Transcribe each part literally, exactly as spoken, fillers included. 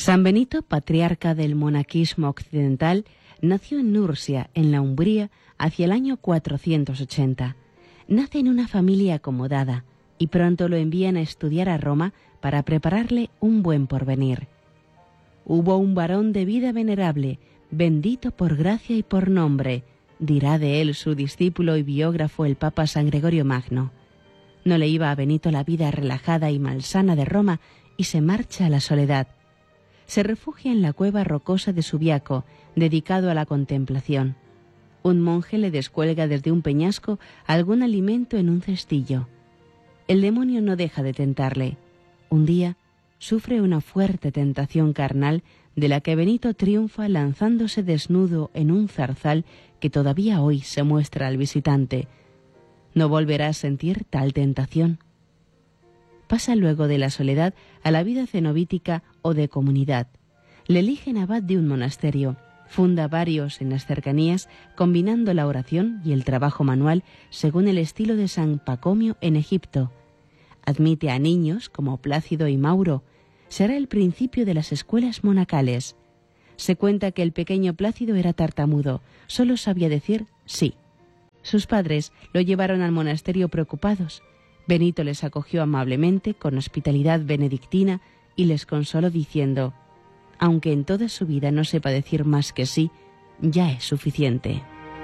San Benito, patriarca del monaquismo occidental, nació en Nursia, en la Umbría, hacia el año cuatrocientos ochenta. Nace en una familia acomodada y pronto lo envían a estudiar a Roma para prepararle un buen porvenir. Hubo un varón de vida venerable, bendito por gracia y por nombre, dirá de él su discípulo y biógrafo el Papa San Gregorio Magno. No le iba a Benito la vida relajada y malsana de Roma y se marcha a la soledad. Se refugia en la cueva rocosa de Subiaco, dedicado a la contemplación. Un monje le descuelga desde un peñasco algún alimento en un cestillo. El demonio no deja de tentarle. Un día sufre una fuerte tentación carnal de la que Benito triunfa lanzándose desnudo en un zarzal que todavía hoy se muestra al visitante. No volverá a sentir tal tentación. Pasa luego de la soledad a la vida cenobítica o de comunidad. Le eligen abad de un monasterio. Funda varios en las cercanías, combinando la oración y el trabajo manual según el estilo de San Pacomio en Egipto. Admite a niños como Plácido y Mauro. Será el principio de las escuelas monacales. Se cuenta que el pequeño Plácido era tartamudo, solo sabía decir sí. Sus padres lo llevaron al monasterio preocupados. Benito les acogió amablemente, con hospitalidad benedictina, y les consoló diciendo: aunque en toda su vida no sepa decir más que sí, ya es suficiente.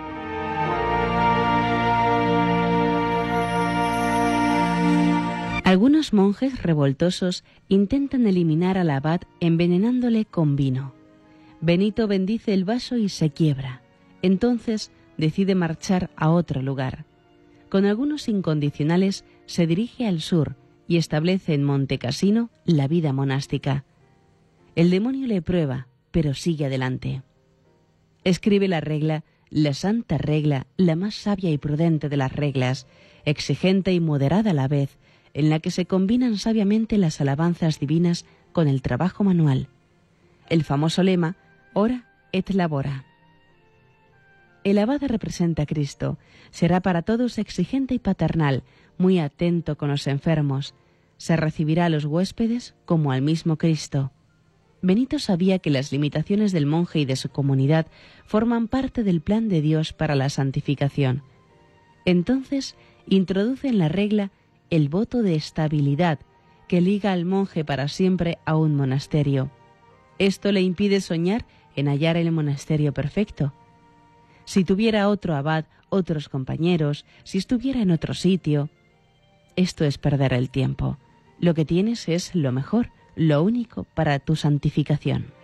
Algunos monjes revoltosos intentan eliminar al abad envenenándole con vino. Benito bendice el vaso y se quiebra. Entonces decide marchar a otro lugar. Con algunos incondicionales se dirige al sur y establece en Montecassino la vida monástica. El demonio le prueba, pero sigue adelante. Escribe la regla, la santa regla, la más sabia y prudente de las reglas, exigente y moderada a la vez, en la que se combinan sabiamente las alabanzas divinas con el trabajo manual. El famoso lema, ora et labora. El abad representa a Cristo. Será para todos exigente y paternal, muy atento con los enfermos. Se recibirá a los huéspedes como al mismo Cristo. Benito sabía que las limitaciones del monje y de su comunidad forman parte del plan de Dios para la santificación. Entonces introduce en la regla el voto de estabilidad que liga al monje para siempre a un monasterio. Esto le impide soñar en hallar el monasterio perfecto. Si tuviera otro abad, otros compañeros, si estuviera en otro sitio, esto es perder el tiempo. Lo que tienes es lo mejor, lo único para tu santificación.